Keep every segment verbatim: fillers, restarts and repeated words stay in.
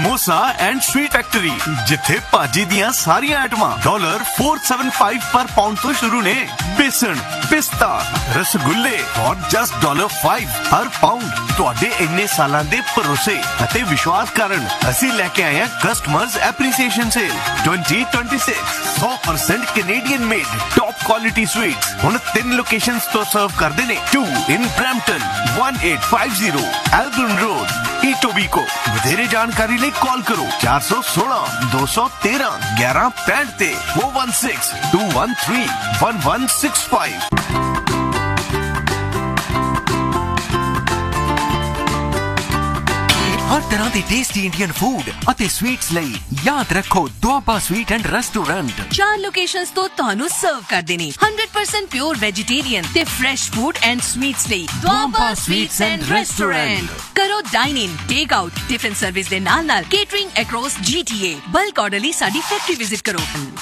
Samosa and sweet factory, ਜਿੱਥੇ ਭਾਜੀ ਦੀਆਂ ਸਾਰੀਆਂ ਆਈਟਮਾਂ ਡਾਲਰ four seventy-five ਪਰ ਪਾਉਂਡ ਤੋਂ ਸ਼ੁਰੂ ਨੇ। ਬੇਸਣ, ਪਿਸਤਾ, ਰਸਗੁੱਲੇ ਫॉर ਜਸਟ ਡਾਲਰ five ਪਰ ਪਾਉਂਡ। ਤੁਹਾਡੇ ਇੰਨੇ ਸਾਲਾਂ ਦੇ ਭਰੋਸੇ ਅਤੇ ਵਿਸ਼ਵਾਸ ਕਾਰਨ ਅਸੀਂ ਲੈ ਕੇ ਆਏ ਹਾਂ customers appreciation sale twenty twenty-six। one hundred percent Canadian made top quality sweets ਹੁਣ ਤਿੰਨ ਲੋਕੇਸ਼ਨਸ ਤੋਂ ਸਰਵ ਕਰਦੇ ਨੇ। two in Brampton, eighteen fifty Elgin Road, Etobicoke। ਵਧੇਰੇ ਜਾਣਕਾਰੀ ਲਈ ਕਾਲ ਕਰੋ four one six, two one three, eleven sixty ਤੇ four one six, two one three, one one six five। हर तरह के टेस्टी इंडियन फूड ਅਤੇ ਸਵੀਟਸ ਲਈ ਯਾਦ ਰੱਖੋ ਦੁਆਬਾ ਸਵੀਟ ਐਂਡ ਰੈਸਟੋਰੈਂਟ। ਚਾਰ ਲੋਕੇਸ਼ਨਸ ਤੋਂ ਤੁਹਾਨੂੰ ਸਰਵ ਕਰਦੇ ਨੇ one hundred percent pure vegetarian ਤੇ ਫਰੈਸ਼ ਫੂਡ ਐਂਡ ਸਵੀਟਸ ਲਈ ਦੁਆਬਾ ਸਵੀਟਸ ਐਂਡ ਰੈਸਟੋਰੈਂਟ। ਕਰੋ ਡਾਈਨ ਇਨ, ਟੇਕ ਆਊਟ, ਟਿਫਿਨ ਸਰਵਿਸ ਦੇ ਨਾਲ ਨਾਲ catering across G T A। Bulk order ਲਈ ਸਾਡੀ ਫੈਕਟਰੀ ਵਿਜ਼ਿਟ ਕਰੋ।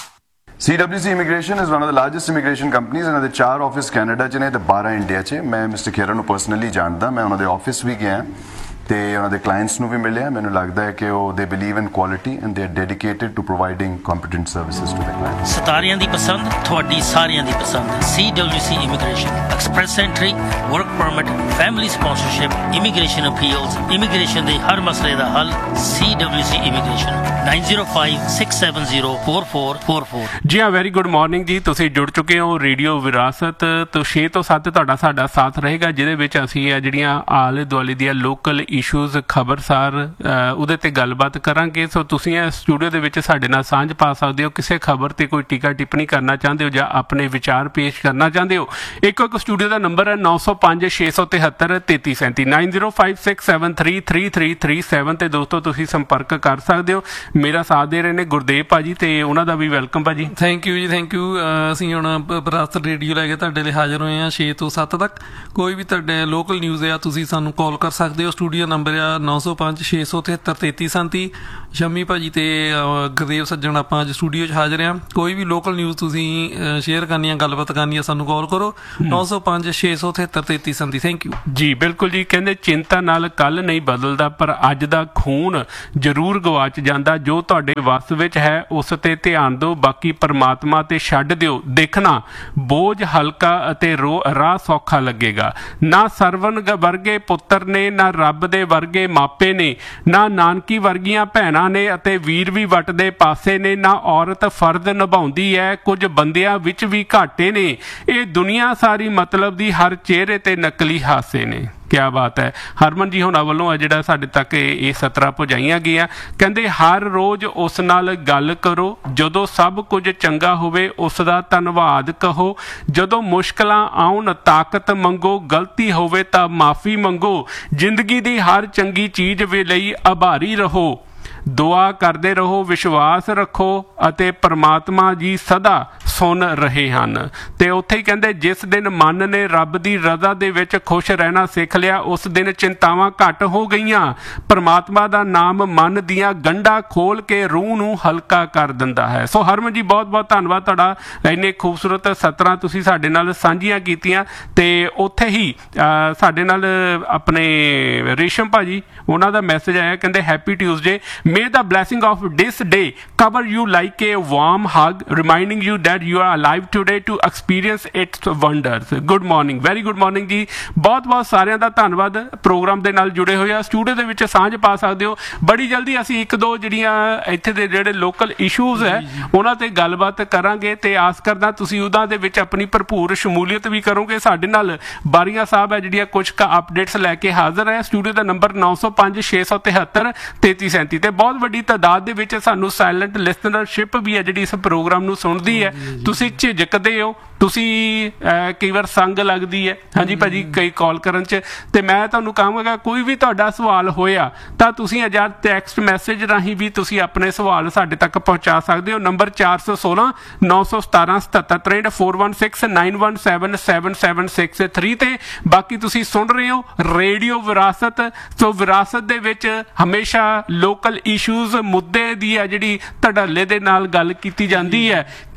C W C Immigration is one of the largest immigration companies। ਇਹਨਾਂ ਦੇ ਚਾਰ ਆਫਿਸ ਕੈਨੇਡਾ 'ਚ ਨੇ ਤੇ twelve ਇੰਡੀਆ 'ਚ। ਮੈਂ ਮਿਸਟਰ ਖੇਰਾ ਨੂੰ ਪਰਸਨਲੀ ਜਾਣਦਾ, ਮੈਂ ਉਹਨਾਂ ਦੇ ਆਫਿਸ ਵੀ ਗਿਆ ਤੇ ਉਹਨਾਂ ਦੇ ਕਲਾਇੰਟਸ ਨੂੰ ਵੀ ਮਿਲਿਆ। ਮੈਨੂੰ ਲੱਗਦਾ ਹੈ ਕਿ ਉਹ ਦੇ believe in quality and they are dedicated to providing competent services to the clients. ਸਤਾਰਿਆਂ ਦੀ ਪਸੰਦ, ਤੁਹਾਡੀ ਸਾਰਿਆਂ ਦੀ ਪਸੰਦ। C W C Immigration, express entry, work permit, family sponsorship, immigration appeals, immigration ਦੇ ਹਰ ਮਸਲੇ ਦਾ ਹੱਲ। C W C Immigration, nine zero five, six seven zero, four four four four। ਜੀ ਹਾਂ, very good morning ਜੀ। ਤੁਸੀਂ ਜੁੜ ਚੁੱਕੇ ਹੋ ਰੇਡੀਓ ਵਿਰਾਸਤ ਤੋਂ। ਛੇ ਤੋਂ ਸੱਤ ਤੁਹਾਡਾ ਸਾਡਾ ਸਾਥ ਰਹੇਗਾ, ਜਿਹਦੇ ਵਿੱਚ ਅਸੀਂ ਆ ਜਿਹੜੀਆਂ ਆਲੇ ਦੁਆਲੇ ਦੀਆਂ ਲੋਕਲ ਇਸ਼ੂਜ਼ ਖਬਰਸਾਰ ਉਹਦੇ ਤੇ ਗੱਲਬਾਤ ਕਰਾਂਗੇ। ਸੋ ਤੁਸੀਂ ਇਹ ਸਟੂਡੀਓ ਦੇ ਵਿੱਚ ਸਾਡੇ ਨਾਲ ਸਾਂਝ ਪਾ ਸਕਦੇ ਹੋ। ਕਿਸੇ ਖਬਰ ਤੇ ਕੋਈ ਟੀਕਾ ਟਿੱਪਣੀ ਕਰਨਾ ਚਾਹੁੰਦੇ ਹੋ ਜਾਂ ਆਪਣੇ ਵਿਚਾਰ ਪੇਸ਼ ਕਰਨਾ ਚਾਹੁੰਦੇ ਹੋ, ਇੱਕੋ ਇੱਕ ਸਟੂਡੀਓ ਦਾ ਨੰਬਰ ਹੈ nine oh five, six seven three, three three three zero, nine zero five six seven three three three three seven ਤੇ ਦੋਸਤੋ ਤੁਸੀਂ ਸੰਪਰਕ ਕਰ ਸਕਦੇ ਹੋ। ਮੇਰਾ ਸਾਥ ਦੇ ਰਹੇ ਨੇ ਗੁਰਦੇਵ ਭਾਜੀ ਤੇ ਉਹਨਾਂ ਦਾ ਵੀ ਵੈਲਕਮ ਭਾਜੀ। ਥੈਂਕ ਯੂ ਜੀ, ਥੈਂਕ ਯੂ। ਅਸੀਂ ਹੁਣ ਵਿਰਾਸਤ ਰੇਡੀਓ ਲੈ ਕੇ ਤੁਹਾਡੇ ਲਈ ਹਾਜ਼ਰ ਹੋਏ ਹਾਂ ਛੇ ਤੋਂ ਸੱਤ ਤੱਕ। ਕੋਈ ਵੀ ਤੁਹਾਡੇ ਲੋਕਲ ਨਿਊਜ਼ ਆ ਤੁਸੀਂ ਸਾਨੂੰ ਕਾਲ ਕਰ ਸਕਦੇ ਹੋ। ਸਟੂਡੀਓ ਨੰਬਰ ਆ nine oh five, six seven three, three three three seven। Shami ਭਾਜੀ ਤੇ ਗੁਰਦੇਵ ਸੱਜਣ ਆਪਾਂ ਅੱਜ ਸਟੂਡੀਓ 'ਚ ਹਾਜ਼ਰ ਹਾਂ। ਕੋਈ ਵੀ ਲੋਕਲ ਨਿਊਜ਼ ਤੁਸੀਂ ਸ਼ੇਅਰ ਕਰਨੀ ਆ, ਗੱਲਬਾਤ ਕਰਨੀ ਆ, ਸਾਨੂੰ ਕਾਲ ਕਰੋ nine oh five, six seven three, three three three seven। Thank you ਜੀ। ਬਿਲਕੁਲ ਜੀ। ਕਹਿੰਦੇ ਚਿੰਤਾ ਨਾਲ ਕੱਲ ਨਹੀਂ ਬਦਲਦਾ, ਪਰ ਅੱਜ ਦਾ ਖੂਨ ਜ਼ਰੂਰ ਗਵਾਚ ਜਾਂਦਾ। ਜੋ ਤੁਹਾਡੇ ਵੱਸ ਵਿੱਚ ਹੈ ਉਸ ਤੇ ਧਿਆਨ ਦਿਓ, ਬਾਕੀ ਪਰਮਾਤਮਾ ਤੇ ਛੱਡ ਦਿਓ। ਦੇਖਣਾ ਬੋਝ ਹਲਕਾ ਅਤੇ ਰੋ ਰਾਹ ਸੌਖਾ ਲੱਗੇਗਾ। ਨਾ ਸਰਵਣ ਵਰਗੇ ਪੁੱਤਰ ਨੇ, ਨਾ ਰੱਬ ਦੇ ਵਰਗੇ ਮਾਪੇ ਨੇ, ਨਾ ਨਾਨਕੀ ਵਰਗੀਆਂ ਭੈਣਾਂ ਨੇ ਅਤੇ ਵੀਰ ਵੀ ਵੱਟ ਦੇ ਪਾਸੇ ਨੇ। ਨਾ ਔਰਤ ਫਰਜ਼ ਨਿਭਾਉਂਦੀ ਹੈ, ਕੁਝ ਬੰਦਿਆਂ ਵਿੱਚ ਵੀ ਘਾਟੇ ਨੇ। ਇਹ ਦੁਨੀਆ ਸਾਰੀ ਮਤਲਬ ਦੀ, ਹਰ ਚਿਹਰੇ ਤੇ ਨਕਲੀ ਹਾਸੇ ਨੇ। ਕਿਆ ਬਾਤ ਹੈ। ਹਰਮਨ ਜੀ ਹੁਣਾਂ ਵੱਲੋਂ ਆ ਜਿਹੜਾ ਸਾਡੇ ਤੱਕ ਇਹ ਸਤਰਾਂ ਪਹੁੰਚਾਈਆਂ ਗਈਆਂ। ਕਹਿੰਦੇ ਹਰ ਰੋਜ਼ ਉਸ ਨਾਲ ਗੱਲ ਕਰੋ, ਜਦੋਂ ਸਭ ਕੁਝ ਚੰਗਾ ਹੋਵੇ ਉਸ ਦਾ ਧੰਨਵਾਦ ਕਹੋ। ਜਦੋਂ ਮੁਸ਼ਕਲਾਂ ਆਉਣ ਤਾਕਤ ਮੰਗੋ, ਗਲਤੀ ਹੋਵੇ ਤਾਂ ਮਾਫੀ ਮੰਗੋ। ਜ਼ਿੰਦਗੀ ਦੀ ਹਰ ਚੰਗੀ ਚੀਜ਼ ਵੇ ਲਈ ਆਭਾਰੀ ਰਹੋ। ਦੁਆ ਕਰਦੇ ਰਹੋ, ਵਿਸ਼ਵਾਸ ਰੱਖੋ ਅਤੇ ਪਰਮਾਤਮਾ ਜੀ ਸਦਾ ਸੁਣ ਰਹੇ ਹਨ। ਤੇ ਉੱਥੇ ਹੀ ਕਹਿੰਦੇ ਜਿਸ ਦਿਨ ਮਨ ਨੇ ਰੱਬ ਦੀ ਰਜ਼ਾ ਦੇ ਵਿੱਚ ਖੁਸ਼ ਰਹਿਣਾ ਸਿੱਖ ਲਿਆ, ਉਸ ਦਿਨ ਚਿੰਤਾਵਾਂ ਘੱਟ ਹੋ ਗਈਆਂ। ਪਰਮਾਤਮਾ ਦਾ ਨਾਮ ਮਨ ਦੀਆਂ ਗੰਢਾਂ ਖੋਲ ਕੇ ਰੂਹ ਨੂੰ ਹਲਕਾ ਕਰ ਦਿੰਦਾ ਹੈ। ਸੋ ਹਰਮਨ ਜੀ ਬਹੁਤ ਬਹੁਤ ਧੰਨਵਾਦ ਤੁਹਾਡਾ। ਇੰਨੇ ਖੂਬਸੂਰਤ ਸਤਰਾਂ ਤੁਸੀਂ ਸਾਡੇ ਨਾਲ ਸਾਂਝੀਆਂ ਕੀਤੀਆਂ। ਤੇ ਉੱਥੇ ਹੀ ਸਾਡੇ ਨਾਲ ਆਪਣੇ ਰੇਸ਼ਮ ਭਾਜੀ, ਉਹਨਾਂ ਦਾ ਮੈਸੇਜ ਆਇਆ, ਕਹਿੰਦੇ happy Tuesday. May the blessing of this day cover you like a warm hug, reminding you that you are alive today to experience its wonders. Good morning, very good morning ਜੀ। ਬਹੁਤ ਬਹੁਤ ਸਾਰਿਆਂ ਦਾ ਧੰਨਵਾਦ programme ਦੇ ਨਾਲ ਜੁੜੇ ਹੋਏ ਆ। ਸਟੂਡੀਓ ਦੇ ਵਿੱਚ ਸਾਂਝ ਪਾ ਸਕਦੇ ਹੋ। ਬੜੀ ਜਲਦੀ ਅਸੀਂ ਇੱਕ ਦੋ ਜਿਹੜੀਆਂ ਇੱਥੇ ਦੇ ਜਿਹੜੇ ਲੋਕਲ ਇਸ਼ੂਜ਼ ਹੈ ਉਹਨਾਂ ਤੇ ਗੱਲਬਾਤ ਕਰਾਂਗੇ ਤੇ ਆਸ ਕਰਦਾ ਤੁਸੀਂ ਉਹਨਾਂ ਦੇ ਵਿੱਚ ਆਪਣੀ ਭਰਪੂਰ ਸ਼ਮੂਲੀਅਤ ਵੀ ਕਰੋਗੇ। ਸਾਡੇ ਨਾਲ ਬਾਰੀਆਂ ਸਾਹਿਬ ਹੈ ਜਿਹੜੀਆਂ ਕੁਝ ਕੁ ਅਪਡੇਟਸ ਲੈ ਕੇ ਹਾਜ਼ਰ ਹੈ। ਸਟੂਡੀਓ ਦਾ number nine oh five, six seven three, three three three seven ਤੇ ਬਹੁਤ ਵੱਡੀ ਤਾਦਾਦ ਦੇ ਵਿੱਚ ਸਾਨੂੰ ਸਾਇਲੈਂਟ ਲਿਸਨਰਸ਼ਿਪ ਵੀ ਹੈ ਜਿਹੜੀ ਇਸ ਪ੍ਰੋਗਰਾਮ ਨੂੰ ਸੁਣਦੀ ਹੈ। ਤੁਸੀਂ ਝਿਜਕਦੇ ਹੋ, ਤੁਸੀਂ ਕਈ ਵਾਰ ਸੰਗ ਲੱਗਦੀ ਹੈ ਹਾਂਜੀ ਭਾਜੀ ਕਈ ਕਾਲ ਕਰਨ 'ਚ। ਤੇ ਮੈਂ ਤੁਹਾਨੂੰ ਕਹਾਂਗਾ ਕੋਈ ਵੀ ਤੁਹਾਡਾ ਸਵਾਲ ਹੋਇਆ ਤਾਂ ਤੁਸੀਂ ਅਜਾ ਟੈਕਸਟ ਮੈਸੇਜ ਰਾਹੀਂ ਵੀ ਤੁਸੀਂ ਆਪਣੇ ਸਵਾਲ ਸਾਡੇ ਤੱਕ ਪਹੁੰਚਾ ਸਕਦੇ ਹੋ। ਨੰਬਰ ਚਾਰ ਸੌ ਸੋਲਾਂ ਨੌ ਸੌ ਸਤਾਰਾਂ ਸਤੱਤਰ ਤਰੇਂਹਠ four one six nine one seven seven seven six three ਤੇ ਬਾਕੀ ਤੁਸੀਂ ਸੁਣ ਰਹੇ ਹੋ ਰੇਡੀਓ ਵਿਰਾਸਤ। ਸੋ ਵਿਰਾਸਤ ਦੇ ਵਿੱਚ ਹਮੇਸ਼ਾ ਲੋਕਲ ਇਸ਼ੂਜ਼ ਮੁੱਦੇ ਦੀ ਆ ਜਿਹੜੀ ਧੜੱਲੇ ਦੇ ਨਾਲ ਗੱਲ ਕੀਤੀ ਜਾਂਦੀ ਹੈ। ਕੀ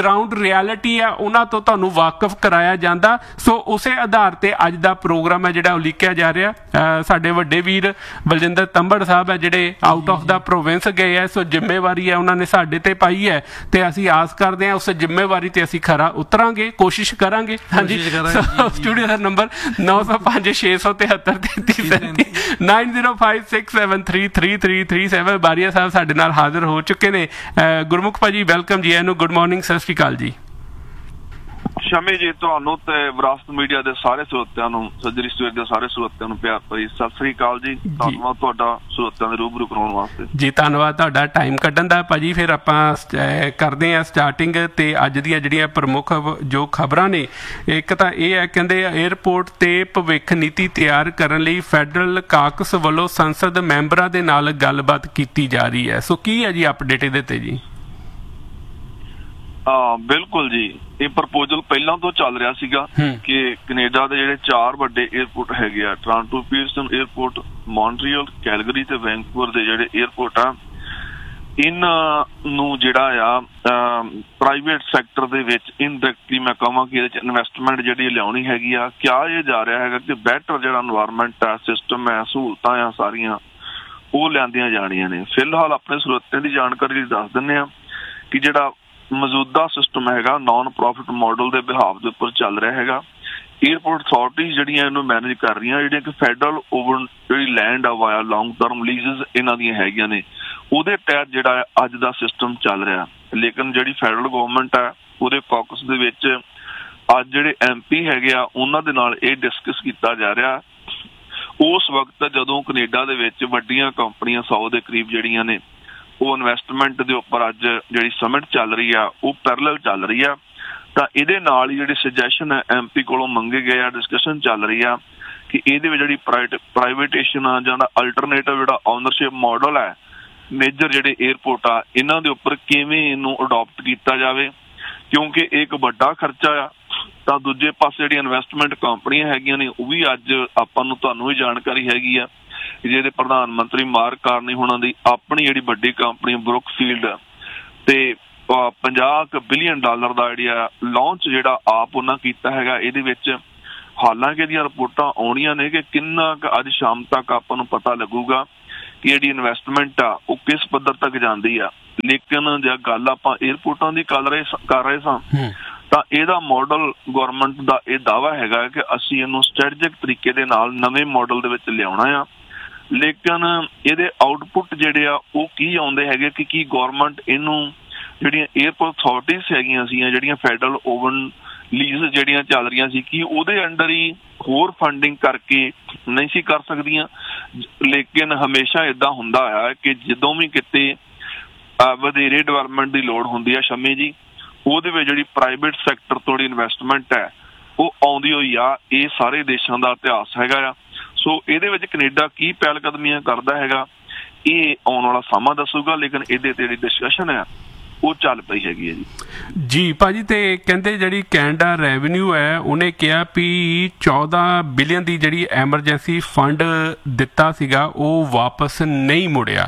ਗਰਾਊਂਡ ਰਿਐਲਿਟੀ ਆ ਉਹਨਾਂ ਤੋਂ ਤੁਹਾਨੂੰ ਵਾਕਿਫ ਕਰਾਇਆ ਜਾਂਦਾ। ਸੋ ਉਸੇ ਆਧਾਰ ਤੇ ਅੱਜ ਦਾ ਪ੍ਰੋਗਰਾਮ ਹੈ ਜਿਹੜਾ ਉਲੀਕਿਆ ਜਾ ਰਿਹਾ। ਅਹ ਸਾਡੇ ਵੱਡੇ ਵੀਰ ਬਲਜਿੰਦਰ ਤੰਬੜ ਸਾਹਿਬ ਹੈ ਜਿਹੜੇ ਆਊਟ ਆਫ ਦਾ ਪ੍ਰੋਵਿੰਸ ਗਏ ਹੈ, ਸੋ ਜ਼ਿੰਮੇਵਾਰੀ ਹੈ ਉਹਨਾਂ ਨੇ ਸਾਡੇ ਤੇ ਪਾਈ ਹੈ ਤੇ ਅਸੀਂ ਆਸ ਕਰਦੇ ਹਾਂ ਉਸ ਜ਼ਿੰਮੇਵਾਰੀ ਤੇ ਅਸੀਂ ਖਰਾ ਉਤਰਾਂਗੇ, ਕੋਸ਼ਿਸ਼ ਕਰਾਂਗੇ। ਹਾਂਜੀ, ਸਟੂਡੀਓ ਦਾ ਨੰਬਰ ਨੌ ਸੌ ਪੰਜ ਛੇ ਸੌ ਤਿਹੱਤਰ ਤੇਤੀ ਸੈਂਤੀ nine zero five six seven three three three three seven. ਬਾਰੀਆ ਸਾਹਿਬ ਸਾਡੇ ਨਾਲ ਹਾਜ਼ਰ ਹੋ ਚੁੱਕੇ ਨੇ। ਗੁਰਮੁਖ ਭਾਜੀ ਵੈਲਕਮ ਜੀ, ਇਹਨੂੰ ਗੁੱਡ ਮਾਰਨਿੰਗ, ਸਤਿ ਸ਼੍ਰੀ ਅਕਾਲ ਜੀ। ਸ਼ਮੀ ਜੀ, ਤੁਹਾਨੂੰ ਤੇ ਵਿਰਾਸਤ ਮੀਡੀਆ ਦੇ ਸਾਰੇ ਸਰੋਤਿਆਂ ਨੂੰ, ਸੱਜਰੀ ਸਵੇਰ ਦੇ ਸਾਰੇ ਸਰੋਤਿਆਂ ਨੂੰ ਪਿਆਰ ਭਰੀ ਸਤਿ ਸ੍ਰੀ ਅਕਾਲ ਜੀ। ਧੰਨਵਾਦ ਤੁਹਾਡਾ ਸਰੋਤਿਆਂ ਦੇ ਰੂਬਰੂ ਕਰਾਉਣ ਵਾਸਤੇ ਜੀ। ਧੰਨਵਾਦ ਤੁਹਾਡਾ ਟਾਈਮ ਕੱਢਣ ਦਾ ਭਾਜੀ। ਫਿਰ ਆਪਾਂ ਕਰਦੇ ਹਾਂ ਸਟਾਰਟਿੰਗ ਤੇ ਅੱਜ ਦੀਆਂ ਜਿਹੜੀਆਂ ਪ੍ਰਮੁੱਖ ਜੋ ਖਬਰਾਂ ਨੇ। ਇੱਕ ਤਾਂ ਇਹ ਹੈ, ਕਹਿੰਦੇ ਏਅਰਪੋਰਟ ਤੇ ਭਵਿੱਖ ਨੀਤੀ ਤਿਆਰ ਕਰਨ ਲਈ ਫੈਡਰਲ ਕਾਕਸ ਵੱਲੋਂ ਸੰਸਦ ਮੈਂਬਰਾਂ ਦੇ ਨਾਲ ਗੱਲਬਾਤ ਕੀਤੀ ਜਾ ਰਹੀ ਹੈ। ਸੋ ਕੀ ਹੈ ਜੀ ਅਪਡੇਟ ਇਹਦੇ ਤੇ ਜੀ? ਹਾਂ ਬਿਲਕੁਲ ਜੀ, ਇਹ ਪ੍ਰਪੋਜ਼ਲ ਪਹਿਲਾਂ ਤੋਂ ਚੱਲ ਰਿਹਾ ਸੀਗਾ ਕਿ ਕੈਨੇਡਾ ਦੇ ਜਿਹੜੇ ਚਾਰ ਵੱਡੇ ਏਅਰਪੋਰਟ ਹੈਗੇ ਆ, Toronto Pearson airport, Montreal, Calgary ਤੇ ਵੈਂਕੂਵਰ ਦੇ ਜਿਹੜੇ ਏਅਰਪੋਰਟ ਆ, ਇਹਨਾਂ ਨੂੰ ਜਿਹੜਾ ਆ ਪ੍ਰਾਈਵੇਟ ਸੈਕਟਰ ਦੇ ਵਿੱਚ ਇਨਡਾਇਰੈਕਟਲੀ ਮੈਂ ਕਹਾਂ ਕਿ ਇਹਦੇ ਚ ਇਨਵੈਸਟਮੈਂਟ ਜਿਹੜੀ ਲਿਆਉਣੀ ਹੈਗੀ ਆ। ਕਿਹਾ ਇਹ ਜਾ ਰਿਹਾ ਹੈਗਾ ਕਿ ਬੈਟਰ ਜਿਹੜਾ ਇਨਵਾਇਰਮੈਂਟ ਆ, ਸਿਸਟਮ ਹੈ, ਸਹੂਲਤਾਂ ਆ ਸਾਰੀਆਂ ਉਹ ਲਿਆਂਦੀਆਂ ਜਾਣੀਆਂ ਨੇ। ਫਿਲਹਾਲ ਆਪਣੇ ਸਰੋਤਿਆਂ ਦੀ ਜਾਣਕਾਰੀ ਲਈ ਦੱਸ ਦਿੰਦੇ ਆ ਕਿ ਜਿਹੜਾ ਮੌਜੂਦਾ ਸਿਸਟਮ ਹੈਗਾ ਨੌਨ ਪ੍ਰੋਫਿਟ ਮਾਡਲ ਦੇ ਬਿਹਾਵ ਦੇ ਉੱਪਰ ਚੱਲ ਰਿਹਾ ਹੈਗਾ। ਏਅਰਪੋਰਟ ਅਥਾਰਟੀਜ਼ ਜਿਹੜੀਆਂ ਇਹਨੂੰ ਮੈਨੇਜ ਕਰ ਰਹੀਆਂ, ਜਿਹੜੀਆਂ ਕਿ ਫੈਡਰਲ ਓਵਰ ਜਿਹੜੀ ਲੈਂਡ ਆ ਵਾਇਆ ਲੌਂਗ ਟਰਮ ਲੀਜ਼ਸ ਇਹਨਾਂ ਦੀਆਂ ਹੈਗੀਆਂ ਨੇ, ਉਹਦੇ ਤਹਿਤ ਜਿਹੜਾ ਅੱਜ ਦਾ ਸਿਸਟਮ ਚੱਲ ਰਿਹਾ। ਲੇਕਿਨ ਜਿਹੜੀ ਫੈਡਰਲ ਗਵਰਨਮੈਂਟ ਆ ਉਹਦੇ ਕਾਕਸ ਦੇ ਵਿੱਚ ਅੱਜ ਜਿਹੜੇ ਐਮ ਪੀ ਹੈਗੇ ਆ ਉਹਨਾਂ ਦੇ ਨਾਲ ਇਹ ਡਿਸਕਸ ਕੀਤਾ ਜਾ ਰਿਹਾ ਉਸ ਵਕਤ ਜਦੋਂ ਕੈਨੇਡਾ ਦੇ ਵਿੱਚ ਵੱਡੀਆਂ ਕੰਪਨੀਆਂ ਸੌ ਦੇ ਕਰੀਬ ਜਿਹੜੀਆਂ ਨੇ ਉਹ ਇਨਵੈਸਟਮੈਂਟ ਦੇ ਉੱਪਰ ਅੱਜ ਜਿਹੜੀ ਸਮਿਟ ਚੱਲ ਰਹੀ ਆ ਉਹ ਪੈਰਲਲ ਚੱਲ ਰਹੀ ਆ। ਤਾਂ ਇਹਦੇ ਨਾਲ ਹੀ ਜਿਹੜੇ ਸੁਜੈਸ਼ਨ ਹੈ ਐਮ ਪੀ ਕੋਲੋਂ ਮੰਗੇ ਗਏ ਆ, ਡਿਸਕਸ਼ਨ ਚੱਲ ਰਹੀ ਆ ਕਿ ਇਹਦੇ ਵਿੱਚ ਜਿਹੜੀ ਪ੍ਰਾਈਵੇਟੇਸ਼ਨ ਆ ਜਾਂ ਅਲਟਰਨੇਟਿਵ ਜਿਹੜਾ ਓਨਰਸ਼ਿਪ ਮਾਡਲ ਹੈ ਮੇਜਰ ਜਿਹੜੇ ਏਅਰਪੋਰਟ ਆ ਇਹਨਾਂ ਦੇ ਉੱਪਰ ਕਿਵੇਂ ਇਹਨੂੰ ਅਡੋਪਟ ਕੀਤਾ ਜਾਵੇ, ਕਿਉਂਕਿ ਇਹ ਇੱਕ ਵੱਡਾ ਖਰਚਾ ਆ। ਤਾਂ ਦੂਜੇ ਪਾਸੇ ਜਿਹੜੀਆਂ ਇਨਵੈਸਟਮੈਂਟ ਕੰਪਨੀਆਂ ਹੈਗੀਆਂ ਨੇ ਉਹ ਵੀ ਅੱਜ ਆਪਾਂ ਨੂੰ ਤੁਹਾਨੂੰ ਵੀ ਜਾਣਕਾਰੀ ਹੈਗੀ ਆ ਜਿਹਦੇ ਪ੍ਰਧਾਨ ਮੰਤਰੀ ਮਾਰਕ ਕਾਰਨੀ ਹੋਣਾ ਦੀ ਆਪਣੀ ਜਿਹੜੀ ਵੱਡੀ ਕੰਪਨੀ ਬਰੁਕਫੀਲਡ ਤੇ ਪੰਜਾਹ ਕੁ ਬਿਲੀਅਨ ਡਾਲਰ ਦਾ ਜਿਹੜਾ ਲਾਂਚ ਜਿਹੜਾ ਆਪ ਉਹਨਾਂ ਕੀਤਾ ਹੈਗਾ। ਇਹਦੇ ਵਿੱਚ ਹਾਲਾਂਕਿ ਇਹਦੀਆਂ ਰਿਪੋਰਟਾਂ ਆਉਣੀਆਂ ਨੇ ਕਿ ਕਿੰਨਾ ਕੁ ਅੱਜ ਸ਼ਾਮ ਤੱਕ ਆਪਾਂ ਨੂੰ ਪਤਾ ਲੱਗੂਗਾ ਕਿ ਜਿਹੜੀ ਇਨਵੈਸਟਮੈਂਟ ਆ ਉਹ ਕਿਸ ਪੱਧਰ ਤੱਕ ਜਾਂਦੀ ਆ। ਲੇਕਿਨ ਜੇ ਗੱਲ ਆਪਾਂ ਏਅਰਪੋਰਟਾਂ ਦੀ ਕਰ ਰਹੇ ਕਰ ਰਹੇ ਸਾਂ ਤਾਂ ਇਹਦਾ ਮਾਡਲ ਗਵਰਨਮੈਂਟ ਦਾ ਇਹ ਦਾਅਵਾ ਹੈਗਾ ਕਿ ਅਸੀਂ ਇਹਨੂੰ ਸਟ੍ਰੈਟਜਿਕ ਤਰੀਕੇ ਦੇ ਨਾਲ ਨਵੇਂ ਮਾਡਲ ਦੇ ਵਿੱਚ ਲਿਆਉਣਾ ਆ। ਲੇਕਿਨ ਇਹਦੇ ਆਊਟਪੁੱਟ ਜਿਹੜੇ ਆ ਉਹ ਕੀ ਆਉਂਦੇ ਹੈਗੇ ਕਿ ਕੀ ਗਵਰਨਮੈਂਟ ਇਹਨੂੰ ਜਿਹੜੀਆਂ ਏਅਰਪੋਰਟ ਅਥਾਰਟੀਜ਼ ਹੈਗੀਆਂ ਸੀ ਜਿਹੜੀਆਂ ਫੈਡਰਲ ਓਵਨ ਲੀਜ਼ ਜਿਹੜੀਆਂ ਚੱਲ ਰਹੀਆਂ ਸੀ ਕਿ ਉਹਦੇ ਅੰਡਰ ਹੀ ਹੋਰ ਫੰਡਿੰਗ ਕਰਕੇ ਨਹੀਂ ਸੀ ਕਰ ਸਕਦੀਆਂ। ਲੇਕਿਨ ਹਮੇਸ਼ਾ ਏਦਾਂ ਹੁੰਦਾ ਆ ਕਿ ਜਦੋਂ ਵੀ ਕਿਤੇ ਵਧੇਰੇ ਡਿਵੈਲਪਮੈਂਟ ਦੀ ਲੋੜ ਹੁੰਦੀ ਆ ਸ਼ਮੀ ਜੀ, ਉਹਦੇ ਵਿੱਚ ਜਿਹੜੀ ਪ੍ਰਾਈਵੇਟ ਸੈਕਟਰ ਤੋਂ ਜਿਹੜੀ ਇਨਵੈਸਟਮੈਂਟ ਹੈ ਉਹ ਆਉਂਦੀ ਹੋਈ ਆ। ਇਹ ਸਾਰੇ ਦੇਸ਼ਾਂ ਦਾ ਇਤਿਹਾਸ ਹੈਗਾ ਆ। ਸੋ ਇਹਦੇ ਵਿੱਚ ਕੈਨੇਡਾ ਕੀ ਪਹਿਲ ਕਦਮੀਆਂ ਕਰਦਾ ਹੈਗਾ ਇਹ ਆਉਣ ਵਾਲਾ ਸਮਾਂ ਦੱਸੂਗਾ। ਲੇਕਿਨ ਇਹਦੇ ਤੇ ਜਿਹੜੀ ਡਿਸਕਸ਼ਨ ਹੈ ਉਹ ਚੱਲ ਪਈ ਹੈਗੀ ਹੈ ਜੀ। ਜੀ ਭਾਜੀ, ਤੇ ਕਹਿੰਦੇ ਜਿਹੜੀ ਕੈਨੇਡਾ ਰੈਵਨਿਊ ਹੈ ਉਹਨੇ ਕਿਹਾ ਵੀ ਚੌਦਾਂ ਬਿਲੀਅਨ ਦੀ ਜਿਹੜੀ ਐਮਰਜੈਂਸੀ ਫੰਡ ਦਿੱਤਾ ਸੀਗਾ ਉਹ ਵਾਪਸ ਨਹੀਂ ਮੁੜਿਆ।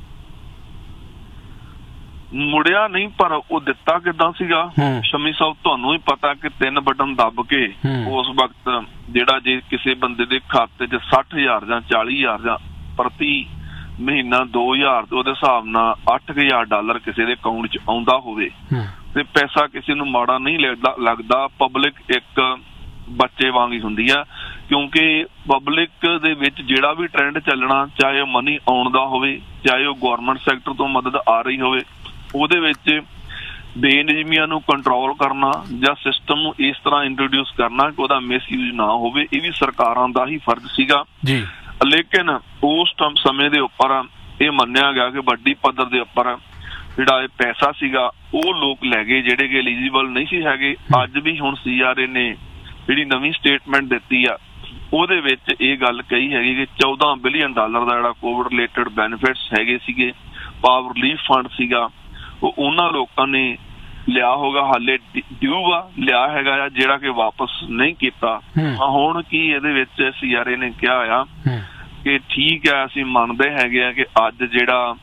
ਮੁੜਿਆ ਨਹੀਂ, ਪਰ ਉਹ ਦਿੱਤਾ ਕਿੱਦਾਂ ਸੀਗਾ ਸ਼ਮੀ ਸਾਹਿਬ? ਤੁਹਾਨੂੰ ਹੀ ਪਤਾ ਕਿ ਤਿੰਨ ਬਟਨ ਦੱਬ ਕੇ ਉਸ ਵਕਤ ਜਿਹੜਾ ਜੇ ਕਿਸੇ ਬੰਦੇ ਦੇ ਖਾਤੇ 'ਚ ਸੱਠ ਹਜ਼ਾਰ ਜਾਂ ਚਾਲੀ ਹਜ਼ਾਰ ਜਾਂ ਪ੍ਰਤੀ ਮਹੀਨਾ ਦੋ ਹਜ਼ਾਰ ਉਹਦੇ ਹਿਸਾਬ ਨਾਲ ਅੱਠ ਹਜ਼ਾਰ ਡਾਲਰ ਕਿਸੇ ਦੇ ਅਕਾਊਂਟ 'ਚ ਆਉਂਦਾ ਹੋਵੇ ਤੇ ਪੈਸਾ ਕਿਸੇ ਨੂੰ ਮਾੜਾ ਨਹੀਂ ਲੱਗਦਾ। ਪਬਲਿਕ ਇੱਕ ਬੱਚੇ ਵਾਂਗ ਹੀ ਹੁੰਦੀ ਆ, ਕਿਉਂਕਿ ਪਬਲਿਕ ਦੇ ਵਿੱਚ ਜਿਹੜਾ ਵੀ ਟ੍ਰੈਂਡ ਚੱਲਣਾ, ਚਾਹੇ ਉਹ ਮਨੀ ਆਉਣ ਦਾ ਹੋਵੇ, ਚਾਹੇ ਉਹ ਗੌਰਮੈਂਟ ਸੈਕਟਰ ਤੋਂ ਮਦਦ ਆ ਰਹੀ ਹੋਵੇ, ਉਹਦੇ ਵਿੱਚ ਬੇਨਿਯਮੀਆਂ ਨੂੰ ਕੰਟਰੋਲ ਕਰਨਾ ਜਾਂ ਸਿਸਟਮ ਨੂੰ ਇਸ ਤਰ੍ਹਾਂ ਇੰਟਰੋਡਿਊਸ ਕਰਨਾ ਕਿ ਉਹਦਾ ਮਿਸਯੂਜ਼ ਨਾ ਹੋਵੇ, ਇਹ ਵੀ ਸਰਕਾਰਾਂ ਦਾ ਹੀ ਫਰਜ਼ ਸੀਗਾ ਜੀ। ਲੇਕਿਨ ਉਸ ਟਾਈਮ ਸਮੇਂ ਦੇ ਉੱਪਰ ਇਹ ਮੰਨਿਆ ਗਿਆ ਕਿ ਵੱਡੀ ਪੱਧਰ ਦੇ ਉੱਪਰ ਜਿਹੜਾ ਇਹ ਪੈਸਾ ਸੀਗਾ ਉਹ ਲੋਕ ਲੈ ਗਏ ਜਿਹੜੇ ਕਿ ਐਲੀਜੀਬਲ ਨਹੀਂ ਸੀ ਹੈਗੇ। ਅੱਜ ਵੀ ਹੁਣ ਸੀ ਆਰ ਏ ਨੇ ਜਿਹੜੀ ਨਵੀਂ ਸਟੇਟਮੈਂਟ ਦਿੱਤੀ ਆ ਉਹਦੇ ਵਿੱਚ ਇਹ ਗੱਲ ਕਹੀ ਹੈਗੀ ਕਿ ਚੌਦਾਂ ਬਿਲੀਅਨ ਡਾਲਰ ਦਾ ਜਿਹੜਾ ਕੋਵਿਡ ਰਿਲੇਟਡ ਬੈਨੀਫਿਟਸ ਹੈਗੇ ਸੀਗੇ, ਪਾਵਰ ਰਿਲੀਫ ਫੰਡ ਸੀਗਾ, ਉਹ ਉਹਨਾਂ ਲੋਕਾਂ ਨੇ ਲਿਆ ਹੋਗਾ, ਹਾਲੇ ਡਿਊ ਆ ਲਿਆ ਹੈਗਾ ਆ ਜਿਹੜਾ ਕਿ ਵਾਪਸ ਨਹੀਂ ਕੀਤਾ। ਹੁਣ ਕੀ ਇਹਦੇ ਵਿੱਚ ਸੀ ਆਰ ਏ ਨੇ ਕਿਹਾ ਆ ਕਿ ਠੀਕ ਹੈ ਅਸੀਂ ਮੰਨਦੇ ਹੈਗੇ ਆ ਕਿ ਅੱਜ ਜਿਹੜਾ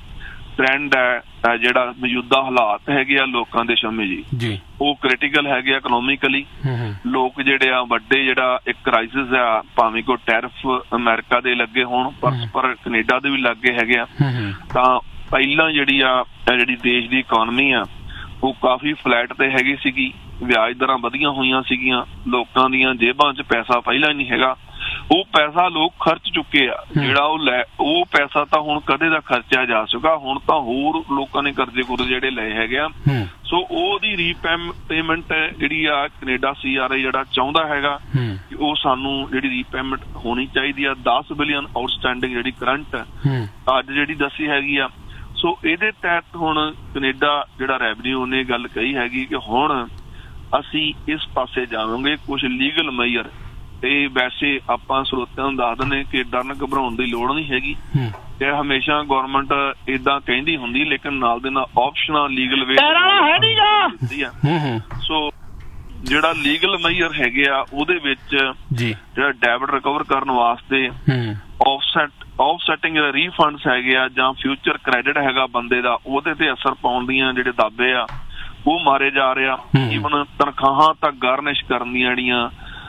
ਟ੍ਰੈਂਡ ਹੈ ਜਿਹੜਾ ਮੌਜੂਦਾ ਹਾਲਾਤ ਹੈਗੇ ਆ ਲੋਕਾਂ ਦੇ ਸ਼ਮੀ ਜੀ ਜੀ ਉਹ ਕ੍ਰਿਟੀਕਲ ਹੈਗੇ ਆ ਇਕਨੋਮਿਕਲੀ। ਲੋਕ ਜਿਹੜੇ ਆ ਵੱਡੇ ਜਿਹੜਾ ਇੱਕ ਕ੍ਰਾਈਸਿਸ ਆ ਭਾਵੇਂ ਕੋਈ ਟੈਰਿਫ ਅਮਰੀਕਾ ਦੇ ਲੱਗੇ ਹੋਣ ਪਰ ਕੈਨੇਡਾ ਦੇ ਵੀ ਲੱਗੇ ਹੈਗੇ ਆ ਤਾਂ ਪਹਿਲਾਂ ਜਿਹੜੀ ਆ ਜਿਹੜੀ ਦੇਸ਼ ਦੀ ਇਕੋਨਮੀ ਆ ਉਹ ਕਾਫੀ ਫਲੈਟ ਤੇ ਹੈਗੀ ਸੀਗੀ, ਵਿਆਜ ਦਰਾਂ ਵਧੀਆਂ ਹੋਈਆਂ ਸੀਗੀਆਂ, ਲੋਕਾਂ ਦੀਆਂ ਜੇਬਾਂ 'ਚ ਪੈਸਾ ਪਹਿਲਾਂ ਨਹੀਂ ਹੈਗਾ, ਉਹ ਪੈਸਾ ਲੋਕ ਖਰਚ ਚੁੱਕੇ ਆ ਜਿਹੜਾ ਉਹ ਲੈ ਉਹ ਪੈਸਾ ਤਾਂ ਹੁਣ ਕਦੇ ਦਾ ਖਰਚਿਆ ਜਾ ਚੁੱਕਾ, ਹੁਣ ਤਾਂ ਹੋਰ ਲੋਕਾਂ ਨੇ ਕਰਜ਼ੇ ਕੁਰਜ਼ੇ ਜਿਹੜੇ ਲਏ ਹੈਗੇ ਆ ਸੋ ਉਹਦੀ ਰੀਪੇਮੈਂਟ ਜਿਹੜੀ ਆ ਕੈਨੇਡਾ ਸੀ ਆਰ ਆਈ ਜਿਹੜਾ ਚਾਹੁੰਦਾ ਹੈਗਾ ਕਿ ਉਹ ਸਾਨੂੰ ਜਿਹੜੀ ਰੀਪੇਮੈਂਟ ਹੋਣੀ ਚਾਹੀਦੀ ਆ ਦਸ ਬਿਲੀਅਨ ਆਊਟਸਟੈਂਡਿੰਗ ਜਿਹੜੀ ਕਰੰਟ ਅੱਜ ਜਿਹੜੀ ਦੱਸੀ ਹੈਗੀ ਆ। ਸੋ ਇਹਦੇ ਤਹਿਤ ਹੁਣ ਕੈਨੇਡਾ ਜਿਹੜਾ ਰੈਵਨਿਊ ਨੇ ਗੱਲ ਕਹੀ ਹੈਗੀ ਕਿ ਹੁਣ ਅਸੀਂ ਇਸ ਪਾਸੇ ਜਾਵਾਂਗੇ ਕੁਛ ਲੀਗਲ ਮੇਜਰ। ਇਹ ਵੈਸੇ ਆਪਾਂ ਸਰੋਤਿਆਂ ਨੂੰ ਦੱਸ ਦਿੰਦੇ ਕਿ ਡਰਨ ਘਬਰਾਉਣ ਦੀ ਲੋੜ ਨਹੀਂ ਹੈਗੀ, ਇਹ ਹਮੇਸ਼ਾ ਗੌਰਮੈਂਟ ਏਦਾਂ ਕਹਿੰਦੀ ਹੁੰਦੀ ਲੇਕਿਨ ਨਾਲ ਦੇ ਨਾਲ ਆਪਸ਼ਨਾਂ ਲੀਗਲ ਵੇ ਦਿੱਤੀ ਆ। ਸੋ ਜਿਹੜਾ ਲੀਗਲ ਮੇਜਰ ਹੈਗੇ ਆ ਉਹਦੇ ਵਿੱਚ ਜਿਹੜਾ ਡੈਬਿਟ ਰਿਕਵਰ ਕਰਨ ਵਾਸਤੇ ਆਫਸੈਟ ਆਫਸੈਟਿੰਗ ਰੀਫੰਡਸ ਹੈਗੇ ਆ ਜਾਂ ਫਿਊਚਰ ਕ੍ਰੈਡਿਟ ਹੈਗਾ ਬੰਦੇ ਦਾ ਉਹਦੇ ਤੇ ਅਸਰ ਪਾਉਣ ਦੀਆਂ ਜਿਹੜੇ ਦਾਅਵੇ ਆ ਉਹ ਮਾਰੇ ਜਾ ਰਹੇ ਆ। ਈਵਨ ਤਨਖਾਹਾਂ ਤੱਕ ਗਾਰਨਿਸ਼ ਕਰਨ ਦੀਆਂ ਜਿਹੜੀਆਂ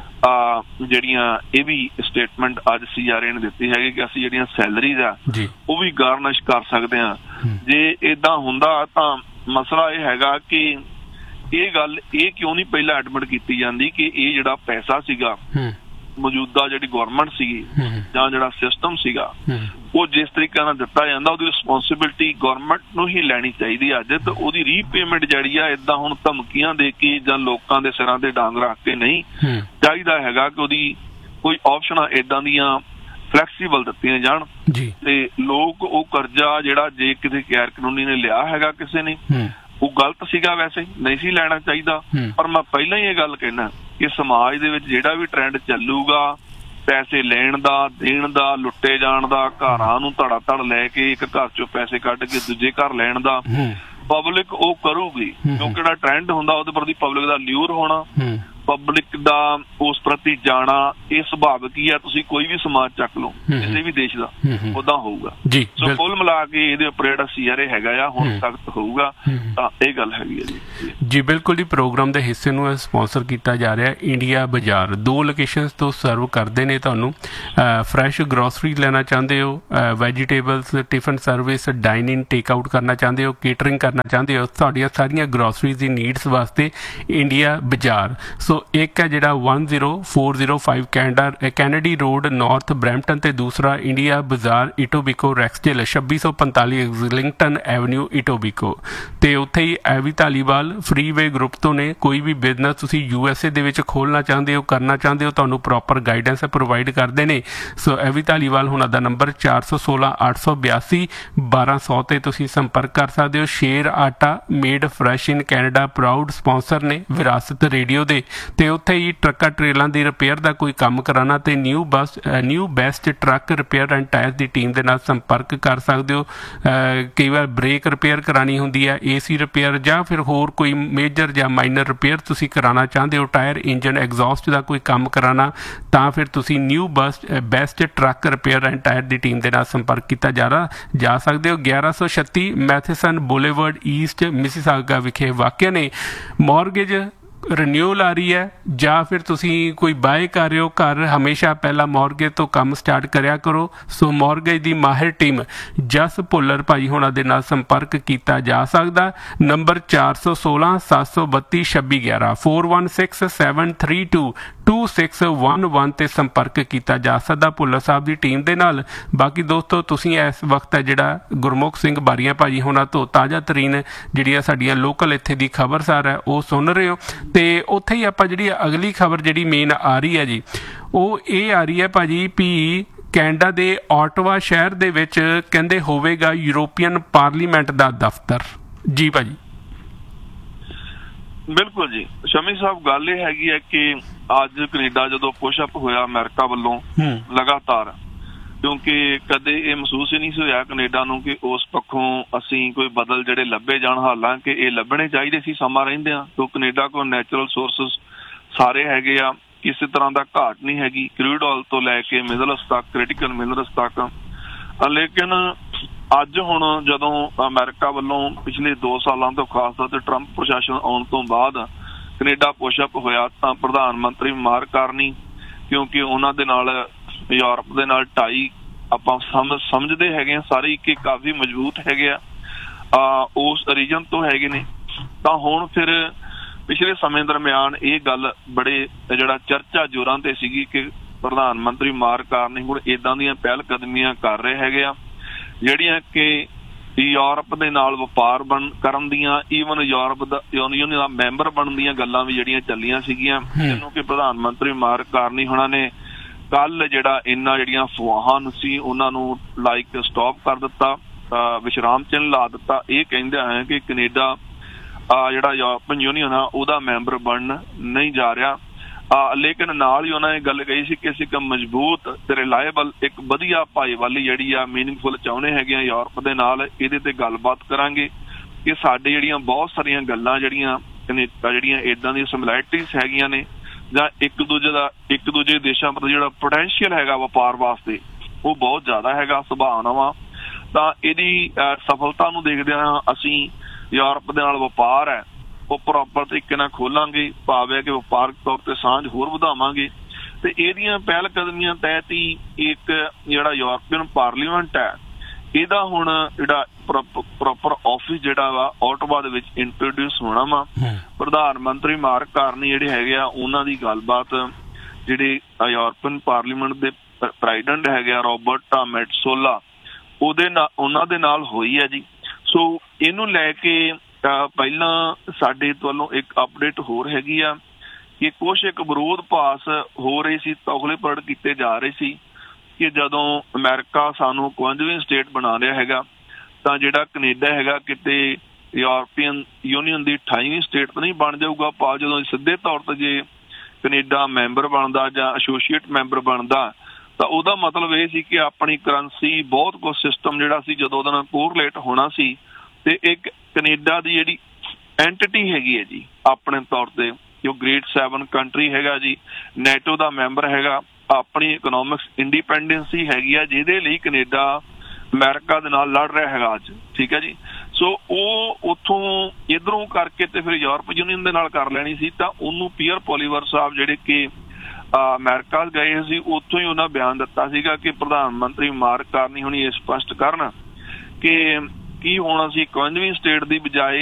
ਜਿਹੜੀਆਂ ਇਹ ਵੀ ਸਟੇਟਮੈਂਟ ਅੱਜ ਸੀ ਆਰ ਏ ਨੇ ਦਿੱਤੀ ਹੈਗੀ ਕਿ ਅਸੀਂ ਜਿਹੜੀਆਂ ਸੈਲਰੀਜ਼ ਆ ਉਹ ਵੀ ਗਾਰਨਿਸ਼ ਕਰ ਸਕਦੇ ਹਾਂ। ਜੇ ਏਦਾਂ ਹੁੰਦਾ ਤਾਂ ਮਸਲਾ ਇਹ ਹੈਗਾ ਕਿ ਇਹ ਗੱਲ ਇਹ ਕਿਉਂ ਨਹੀਂ ਪਹਿਲਾਂ ਐਡਮਿਟ ਕੀਤੀ ਜਾਂਦੀ ਕਿ ਇਹ ਜਿਹੜਾ ਪੈਸਾ ਸੀਗਾ ਮੌਜੂਦਾ ਜਿਹੜੀ ਗੌਰਮੈਂਟ ਸੀਗੀ ਜਾਂ ਜਿਹੜਾ ਸਿਸਟਮ ਸੀਗਾ ਉਹ ਜਿਸ ਤਰੀਕੇ ਨਾਲ ਦਿੱਤਾ ਜਾਂਦਾ ਉਹਦੀ ਰਿਸਪੌਂਸਿਬਿਲਿਟੀ ਗੌਰਮੈਂਟ ਨੂੰ ਹੀ ਲੈਣੀ ਚਾਹੀਦੀ ਅੱਜ। ਤੇ ਉਹਦੀ ਰੀਪੇਮੈਂਟ ਜਿਹੜੀ ਆ ਏਦਾਂ ਹੁਣ ਧਮਕੀਆਂ ਦੇ ਕੇ ਜਾਂ ਲੋਕਾਂ ਦੇ ਸਿਰਾਂ ਤੇ ਡਾਂਗ ਰੱਖ ਕੇ ਨਹੀਂ ਚਾਹੀਦਾ ਹੈਗਾ ਕਿ ਉਹਦੀ ਕੋਈ ਆਪਸ਼ਨਾਂ ਏਦਾਂ ਦੀਆਂ ਫਲੈਕਸੀਬਲ ਦਿੱਤੀਆਂ ਜਾਣ ਤੇ ਲੋਕ ਉਹ ਕਰਜ਼ਾ ਜਿਹੜਾ ਜੇ ਕਿਤੇ ਗੈਰ ਕਾਨੂੰਨੀ ਨੇ ਲਿਆ ਹੈਗਾ ਕਿਸੇ ਨੇ ਉਹ ਗਲਤ ਸੀਗਾ, ਵੈਸੇ ਨਹੀਂ ਸੀ ਲੈਣਾ ਚਾਹੀਦਾ। ਪਰ ਮੈਂ ਪਹਿਲਾਂ ਹੀ ਇਹ ਗੱਲ ਕਹਿਣਾ ਕਿ ਸਮਾਜ ਦੇ ਵਿੱਚ ਜਿਹੜਾ ਵੀ ਟ੍ਰੈਂਡ ਚੱਲੂਗਾ ਪੈਸੇ ਲੈਣ ਦਾ ਦੇਣ ਦਾ ਲੁੱਟੇ ਜਾਣ ਦਾ ਘਰਾਂ ਨੂੰ ਧੜਾ ਧੜ ਲੈ ਕੇ ਇੱਕ ਘਰ ਚੋਂ ਪੈਸੇ ਕੱਢ ਕੇ ਦੂਜੇ ਘਰ ਲੈਣ ਦਾ ਪਬਲਿਕ ਉਹ ਕਰੂਗੀ ਕਿਉਂਕਿ ਜਿਹੜਾ ਟ੍ਰੈਂਡ ਹੁੰਦਾ ਉਹਦੇ ਪ੍ਰਤੀ ਪਬਲਿਕ ਦਾ ਲਿਊਰ ਹੋਣਾ ਪਬਲਿਕ ਦਾ ਉਸ ਪ੍ਰਤੀ ਜਾਣਾ ਇਹ ਸੁਭਾਵਿਕ ਹੀ ਆ। ਤੁਸੀਂ ਕੋਈ ਵੀ ਸਮਾਜ ਚੱਕ ਲਓ ਕਿਸੇ ਵੀ ਦੇਸ਼ ਦਾ ਉਦਾਂ ਹੋਊਗਾ। ਸੋ ਕੁੱਲ ਮਿਲਾ ਕੇ ਇਹਦੇ ਉੱਪਰ ਜਿਹੜਾ ਸੀ ਆਰ ਏ ਹੈਗਾ ਆ ਹੁਣ ਸਖਤ ਹੋਊਗਾ ਤਾਂ ਇਹ ਗੱਲ ਹੈਗੀ ਹੈ ਜੀ। ਜੀ ਬਿਲਕੁਲ ਜੀ। ਪ੍ਰੋਗਰਾਮ ਦੇ ਹਿੱਸੇ ਨੂੰ ਸਪਾਂਸਰ ਕੀਤਾ ਜਾ ਰਿਹਾ ਇੰਡੀਆ ਬਾਜ਼ਾਰ, ਦੋ ਲੋਕੇਸ਼ਨਸ ਤੋਂ ਸਰਵ ਕਰਦੇ ਨੇ ਤੁਹਾਨੂੰ। ਫਰੈਸ਼ ਗਰੋਸਰੀ ਲੈਣਾ ਚਾਹੁੰਦੇ ਹੋ, ਵੈਜੀਟੇਬਲਸ, ਟਿਫਨ ਸਰਵਿਸ, ਡਾਈਨ ਇਨ ਟੇਕ ਆਊਟ ਕਰਨਾ ਚਾਹੁੰਦੇ ਹੋ, ਕੇਟਰਿੰਗ ਕਰਨਾ ਚਾਹੁੰਦੇ ਹੋ, ਤੁਹਾਡੀਆਂ ਸਾਰੀਆਂ ਗਰੋਸਰੀਜ਼ ਦੀ ਨੀਡਸ ਵਾਸਤੇ ਇੰਡੀਆ ਬਾਜ਼ਾਰ। ਸੋ ਇੱਕ ਹੈ ਜਿਹੜਾ one zero four zero five Canada Kennedy road north Brampton ਤੇ ਦੂਸਰਾ ਇੰਡੀਆ ਬਾਜ਼ਾਰ ਇਟੋਬੀਕੋ ਰੈਕਸਡੇਲ ਛੱਬੀ ਸੌ ਪੰਤਾਲੀ ਐਗਜ਼ਲਿੰਗਟਨ ਐਵਨਿਊ ਇਟੋਬੀਕੋ। ਤੇ ਉੱਥੇ ਹੀ ਐਵੀ ਧਾਲੀਵਾਲ ਫਰੀਵੇ ਗਰੁੱਪ ਤੋਂ ਨੇ। ਕੋਈ ਵੀ ਬਿਜ਼ਨਸ ਤੁਸੀਂ ਯੂ ਐਸ ਏ ਦੇ ਵਿੱਚ ਖੋਲ੍ਹਣਾ ਚਾਹੁੰਦੇ ਹੋ ਕਰਨਾ ਚਾਹੁੰਦੇ ਹੋ ਤੁਹਾਨੂੰ ਪ੍ਰੋਪਰ ਗਾਈਡੈਂਸ ਪ੍ਰੋਵਾਈਡ ਕਰਦੇ ਨੇ। ਸੋ ਐਵੀ ਧਾਲੀਵਾਲ ਹੁਣਾਂ ਦਾ ਨੰਬਰ ਚਾਰ ਸੌ ਸੋਲਾਂ ਅੱਠ ਸੌ ਬਿਆਸੀ ਬਾਰਾਂ ਸੌ ਤੇ ਤੁਸੀਂ ਸੰਪਰਕ ਕਰ ਸਕਦੇ ਹੋ। ਸ਼ੇਰ ਆਟਾ made fresh in Canada proud sponsor ਨੇ ਵਿਰਾਸਤ ਰੇਡੀਓ ਦੇ। ਤੇ ਉੱਥੇ ਹੀ ਟਰੱਕਾਂ ਟਰੇਲਾਂ ਦੀ ਰਿਪੇਅਰ ਦਾ ਕੋਈ ਕੰਮ ਕਰਾਉਣਾ ਤੇ new bus new best truck repair and tyre the team ਦੇ ਨਾਲ ਸੰਪਰਕ ਕਰ ਸਕਦੇ ਹੋ। ਕਈ ਵਾਰ ਬ੍ਰੇਕ ਰਿਪੇਅਰ ਕਰਾਉਣੀ ਹੁੰਦੀ ਹੈ, ਏ ਸੀ ਰਿਪੇਅਰ ਜਾਂ ਫਿਰ ਹੋਰ ਕੋਈ ਮੇਜਰ ਜਾਂ ਮਾਈਨਰ ਰਿਪੇਅਰ ਤੁਸੀਂ ਕਰਾਉਣਾ ਚਾਹੁੰਦੇ ਹੋ, ਟਾਇਰ ਇੰਜਨ ਐਗਜ਼ੌਸਟ ਦਾ ਕੋਈ ਕੰਮ ਕਰਾਉਣਾ ਤਾਂ ਫਿਰ ਤੁਸੀਂ new bus best truck repair and tyre the team ਦੇ ਨਾਲ ਸੰਪਰਕ ਕੀਤਾ ਜਾ ਰਹਾ ਜਾ ਸਕਦੇ ਹੋ। ਗਿਆਰਾਂ ਸੌ ਛੱਤੀ ਮੈਥੇਸਨ ਬੋਲੇਵਰਡ ਈਸਟ ਮਿਸੀਸਾਗਾ ਵਿਖੇ ਵਾਕਿਆ ਨੇ। ਮੌਰਗੇਜ ਰਿਨਿਊਅਲ ਆ ਰਹੀ ਹੈ ਜਾਂ ਫਿਰ ਤੁਸੀਂ ਕੋਈ ਬਾਏ ਕਰ ਰਹੇ ਹੋ ਘਰ, ਹਮੇਸ਼ਾ ਪਹਿਲਾਂ ਮੌਰਗੇਜ ਤੋਂ ਕੰਮ ਸਟਾਰਟ ਕਰਿਆ ਕਰੋ। ਸੋ ਮੌਰਗੇਜ ਦੀ ਮਾਹਿਰ ਟੀਮ ਜਸ ਭੁੱਲਰ ਭਾਈ ਹੋਣਾ ਦੇ ਨਾਲ ਸੰਪਰਕ ਕੀਤਾ ਜਾ ਸਕਦਾ। ਨੰਬਰ ਚਾਰ ਸੌ ਸੋਲਾਂ ਸੱਤ ਸੌ ਬੱਤੀ ਛੱਬੀ ਗਿਆਰਾਂ four one six seven three two two six one one ਤੇ ਸੰਪਰਕ ਕੀਤਾ ਜਾ ਸਕਦਾ ਭੁੱਲਰ ਸਾਹਿਬ ਦੀ ਟੀਮ ਦੇ ਨਾਲ। ਬਾਕੀ ਦੋਸਤੋ ਤੁਸੀਂ ਇਸ ਵਕਤ ਹੈ ਜਿਹੜਾ ਗੁਰਮੁਖ ਸਿੰਘ ਬਾਰੀਆਂ ਭਾਜੀ ਹੋਣਾ ਤੋਂ ਤਾਜ਼ਾ ਤਰੀਨ ਜਿਹੜੀਆਂ ਸਾਡੀਆਂ ਲੋਕਲ ਇੱਥੇ ਦੀ ਖਬਰਸਾਰ ਹੈ ਉਹ ਸੁਣ ਰਹੇ ਹੋ। ਤੇ ਉੱਥੇ ਹੀ ਆਪਾਂ ਜਿਹੜੀ ਅਗਲੀ ਖਬਰ ਜਿਹੜੀ ਮੇਨ ਆ ਰਹੀ ਹੈ ਜੀ ਉਹ ਇਹ ਆ ਰਹੀ ਹੈ ਭਾਜੀ ਵੀ ਕੈਨੇਡਾ ਦੇ ਆਟਵਾ ਸ਼ਹਿਰ ਦੇ ਵਿੱਚ ਕਹਿੰਦੇ ਹੋਵੇਗਾ ਯੂਰੋਪੀਅਨ ਪਾਰਲੀਮੈਂਟ ਦਾ ਦਫ਼ਤਰ। ਜੀ ਭਾਜੀ। ਬਿਲਕੁਲ ਜੀ ਸ਼ਮੀ ਸਾਹਿਬ, ਗੱਲ ਇਹ ਹੈਗੀ ਹੈ ਕਿ ਅੱਜ ਕੈਨੇਡਾ ਜਦੋਂ ਪੁਸ਼ ਅਪ ਹੋਇਆ ਅਮਰੀਕਾ ਵੱਲੋਂ ਲਗਾਤਾਰ, ਕਿਉਂਕਿ ਕਦੇ ਇਹ ਮਹਿਸੂਸ ਹੀ ਨਹੀਂ ਸੀ ਹੋਇਆ ਕੈਨੇਡਾ ਨੂੰ ਕਿ ਉਸ ਪੱਖੋਂ ਅਸੀਂ ਕੋਈ ਬਦਲ ਜਿਹੜੇ ਲੱਭੇ ਜਾਣ, ਹਾਲਾਂਕਿ ਇਹ ਲੱਭਣੇ ਚਾਹੀਦੇ ਸੀ ਸਮਾਂ ਰਹਿੰਦਿਆਂ। ਤੋਂ ਕੈਨੇਡਾ ਕੋਲ ਨੈਚੁਰਲ ਸੋਰਸਿਸ ਸਾਰੇ ਹੈਗੇ ਆ, ਕਿਸੇ ਤਰ੍ਹਾਂ ਦਾ ਘਾਟ ਨਹੀਂ ਹੈਗੀ, ਕਰੂਡ ਆਇਲ ਤੋਂ ਲੈ ਕੇ ਮਿਨਰਲਸ ਤੱਕ, ਕ੍ਰਿਟੀਕਲ ਮਿਨਰਲਸ ਤੱਕ। ਲੇਕਿਨ ਅੱਜ ਹੁਣ ਜਦੋਂ ਅਮਰੀਕਾ ਵੱਲੋਂ ਪਿਛਲੇ ਦੋ ਸਾਲਾਂ ਤੋਂ ਖਾਸ ਤੌਰ ਤੇ ਟਰੰਪ ਪ੍ਰਸ਼ਾਸਨ ਆਉਣ ਤੋਂ ਬਾਅਦ ਕੈਨੇਡਾ ਪੁਸ਼ਅਪ ਹੋਇਆ ਤਾਂ ਪ੍ਰਧਾਨ ਮੰਤਰੀ ਮਾਰਕ ਕਾਰਨੀ, ਕਿਉਂਕਿ ਉਹਨਾਂ ਦੇ ਨਾਲ ਯੂਰਪ ਦੇ ਨਾਲ ਢਾਈ ਆਪਾਂ ਸਮਝ ਸਮਝਦੇ ਹੈਗੇ ਆ ਸਾਰੇ ਕਿ ਕਾਫੀ ਮਜ਼ਬੂਤ ਹੈਗੇ ਆ ਉਸ ਰੀਜਨ ਤੋਂ ਹੈਗੇ ਨੇ, ਤਾਂ ਹੁਣ ਫਿਰ ਪਿਛਲੇ ਸਮੇਂ ਦਰਮਿਆਨ ਇਹ ਗੱਲ ਬੜੇ ਜਿਹੜਾ ਚਰਚਾ ਜ਼ੋਰਾਂ ਤੇ ਸੀਗੀ ਕਿ ਪ੍ਰਧਾਨ ਮੰਤਰੀ ਮਾਰਕ ਕਾਰਨੀ ਹੁਣ ਏਦਾਂ ਦੀਆਂ ਪਹਿਲ ਕਦਮੀਆਂ ਕਰ ਰਹੇ ਹੈਗੇ ਆ ਜਿਹੜੀਆਂ ਕਿ ਯੂਰਪ ਦੇ ਨਾਲ ਵਪਾਰ ਬਣ ਕਰਨ ਦੀਆਂ, ਈਵਨ ਯੂਰਪ ਦਾ ਯੂਨੀਅਨ ਦਾ ਮੈਂਬਰ ਬਣਨ ਦੀਆਂ ਗੱਲਾਂ ਵੀ ਜਿਹੜੀਆਂ ਚੱਲੀਆਂ ਸੀਗੀਆਂ, ਜਿਹਨੂੰ ਕਿ ਪ੍ਰਧਾਨ ਮੰਤਰੀ ਮਾਰਕ ਕਾਰਨੀ ਹੋਣਾ ਨੇ ਕੱਲ ਜਿਹੜਾ ਇਹਨਾਂ ਜਿਹੜੀਆਂ ਅਫਵਾਹਾਂ ਸੀ ਉਹਨਾਂ ਨੂੰ ਲਾਈਕ ਸਟਾਪ ਕਰ ਦਿੱਤਾ, ਵਿਸ਼ਰਾਮ ਚਿੰਨ੍ਹ ਲਾ ਦਿੱਤਾ, ਇਹ ਕਹਿੰਦੇ ਹੈ ਕਿ ਕੈਨੇਡਾ ਜਿਹੜਾ ਯੂਰਪੀਅਨ ਯੂਨੀਅਨ ਆ ਉਹਦਾ ਮੈਂਬਰ ਬਣਨ ਨਹੀਂ ਜਾ ਰਿਹਾ। ਲੇਕਿਨ ਨਾਲ ਹੀ ਉਹਨਾਂ ਨੇ ਗੱਲ ਕਹੀ ਸੀ ਕਿ ਅਸੀਂ ਇੱਕ ਮਜ਼ਬੂਤ ਤੇ ਰਿਲਾਇਬਲ ਇੱਕ ਵਧੀਆ ਭਾਈਵਾਲੀ ਜਿਹੜੀ ਆ ਮੀਨਿੰਗਫੁਲ ਚਾਹੁੰਦੇ ਹੈਗੇ ਆ ਯੂਰਪ ਦੇ ਨਾਲ, ਇਹਦੇ ਤੇ ਗੱਲਬਾਤ ਕਰਾਂਗੇ ਕਿ ਸਾਡੇ ਜਿਹੜੀਆਂ ਬਹੁਤ ਸਾਰੀਆਂ ਗੱਲਾਂ ਜਿਹੜੀਆਂ ਕੈਨੇਡਾ ਜਿਹੜੀਆਂ ਏਦਾਂ ਦੀਆਂ ਸਿਮਿਲੈਰਿਟੀਜ਼ ਹੈਗੀਆਂ ਨੇ ਜਾਂ ਇੱਕ ਦੂਜੇ ਦਾ ਇੱਕ ਦੂਜੇ ਦੇਸ਼ਾਂ ਪ੍ਰਤੀ ਜਿਹੜਾ ਪੋਟੈਂਸ਼ੀਅਲ ਹੈਗਾ ਵਪਾਰ ਵਾਸਤੇ ਉਹ ਬਹੁਤ ਜ਼ਿਆਦਾ ਹੈਗਾ ਸੰਭਾਵਨਾਵਾਂ, ਤਾਂ ਇਹਦੀ ਸਫਲਤਾ ਨੂੰ ਦੇਖਦਿਆਂ ਅਸੀਂ ਯੂਰਪ ਦੇ ਨਾਲ ਵਪਾਰ ਹੈ ਉਹ ਪ੍ਰੋਪਰ ਤਰੀਕੇ ਨਾਲ ਖੋਲਾਂਗੇ, ਭਾਵੇਂ ਕਿ ਵਪਾਰਕ ਤੌਰ ਤੇ ਸਾਂਝ ਹੋਰ ਵਧਾਵਾਂਗੇ। ਤੇ ਇਹਦੀਆਂ ਪਹਿਲ ਕਦਮੀਆਂ ਤਹਿਤ ਹੀ ਇੱਕ ਜਿਹੜਾ ਯੂਰਪੀਅਨ ਪਾਰਲੀਮੈਂਟ ਹੈ ਇਹਦਾ ਹੁਣ ਜਿਹੜਾ ਪ੍ਰੋਪਰ ਆਫਿਸ ਜਿਹੜਾ ਵਾ ਓਟਵਾ ਦੇ ਵਿੱਚ ਇੰਟਰੋਡਿਊਸ ਹੋਣਾ ਵਾ। ਪ੍ਰਧਾਨ ਮੰਤਰੀ ਮਾਰਕ ਕਾਰਨੀ ਜਿਹੜੇ ਹੈਗੇ ਆ ਉਹਨਾਂ ਦੀ ਗੱਲਬਾਤ ਜਿਹੜੇ ਯੂਰਪੀਅਨ ਪਾਰਲੀਮੈਂਟ ਦੇ ਪ੍ਰੈਜ਼ੀਡੈਂਟ ਹੈਗੇ ਆ ਰੋਬਰਟਾ ਮੈਟਸੋਲਾ ਉਹਦੇ ਨਾਲ ਉਹਨਾਂ ਦੇ ਨਾਲ ਹੋਈ ਹੈ ਜੀ। ਸੋ ਇਹਨੂੰ ਲੈ ਕੇ ਪਹਿਲਾਂ ਸਾਡੇ ਵੱਲੋਂ ਇੱਕ ਅਪਡੇਟ ਹੋਰ ਹੈਗੀ ਆ ਕਿ ਕੁਛ ਇੱਕ ਵਿਰੋਧ ਭਾਸ ਹੋ ਰਹੀ ਸੀ, ਤੌਖਲੇ ਪ੍ਰਗਟ ਕੀਤੇ ਜਾ ਰਹੇ ਸੀ ਕਿ ਜਦੋਂ ਅਮਰੀਕਾ ਸਾਨੂੰ ਇਕਵੰਜਵੀਂ ਸਟੇਟ ਬਣਾ ਰਿਹਾ ਹੈਗਾ ਤਾਂ ਜਿਹੜਾ ਕੈਨੇਡਾ ਹੈਗਾ ਕਿਤੇ ਯੂਰਪੀਅਨ ਯੂਨੀਅਨ ਦੀ ਅਠਾਈਵੀਂ ਸਟੇਟ ਤਾਂ ਨਹੀਂ ਬਣ ਜਾਊਗਾ, ਪਾ ਜਦੋਂ ਸਿੱਧੇ ਤੌਰ ਤੇ ਜੇ ਕੈਨੇਡਾ ਮੈਂਬਰ ਬਣਦਾ ਜਾਂ ਐਸੋਸੀਏਟ ਮੈਂਬਰ ਬਣਦਾ ਤਾਂ ਉਹਦਾ ਮਤਲਬ ਇਹ ਸੀ ਕਿ ਆਪਣੀ ਕਰੰਸੀ ਬਹੁਤ ਕੁਛ ਸਿਸਟਮ ਜਿਹੜਾ ਸੀ ਜਦੋਂ ਉਹਦੇ ਨਾਲ ਕੋਰਲੇਟ ਹੋਣਾ ਸੀ ਤੇ ਇੱਕ ਕੈਨੇਡਾ ਦੀ ਜਿਹੜੀ ਐਂਟਿਟੀ ਹੈਗੀ ਹੈ ਜੀ ਆਪਣੇ ਤੌਰ ਤੇ ਜੋ ਗ੍ਰੇਟ ਸੈਵਨ ਕੰਟਰੀ ਹੈਗਾ ਜੀ, ਨੈਟੋ ਦਾ ਮੈਂਬਰ ਹੈਗਾ, ਆਪਣੀ ਇਕਨੋਮਿਕਸ ਇੰਡੀਪੈਂਡੈਂਸੀ ਹੈਗੀ ਆ ਜਿਹਦੇ ਲਈ ਕੈਨੇਡਾ ਅਮਰੀਕਾ ਦੇ ਨਾਲ ਲੜ ਰਿਹਾ ਹੈਗਾ ਅੱਜ, ਠੀਕ ਹੈ ਜੀ। ਸੋ ਉਹ ਉੱਥੋਂ ਇੱਧਰੋਂ ਕਰਕੇ ਤੇ ਫਿਰ ਯੂਰਪ ਯੂਨੀਅਨ ਦੇ ਨਾਲ ਕਰ ਲੈਣੀ ਸੀ ਤਾਂ ਉਹਨੂੰ ਪੀਅਰ ਪੋਲੀਵਰ ਸਾਹਿਬ ਜਿਹੜੇ ਕਿ ਅਮਰੀਕਾ ਗਏ ਸੀ ਉੱਥੋਂ ਹੀ ਉਹਨਾਂ ਬਿਆਨ ਦਿੱਤਾ ਸੀਗਾ ਕਿ ਪ੍ਰਧਾਨ ਮੰਤਰੀ ਮਾਰਕ ਕਾਰਨੀ ਹੁਣੀ ਇਹ ਸਪਸ਼ਟ ਕਰਨ ਕਿ ਕੀ ਹੁਣ ਅਸੀਂ ਇਕਵੰਜਵੀਂ ਸਟੇਟ ਦੀ ਬਜਾਏ